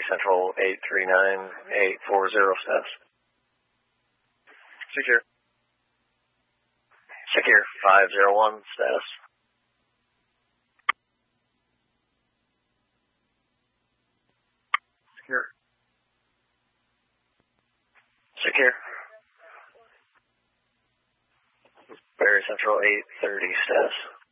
Central 839840 status. Secure. Secure 501 status. Secure. Secure. Barry Central 830 status.